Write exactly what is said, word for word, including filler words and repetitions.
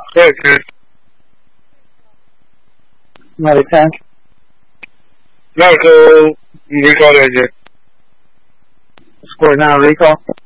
Yes, yes. Number ten. No, so recall agent. Score now, recall.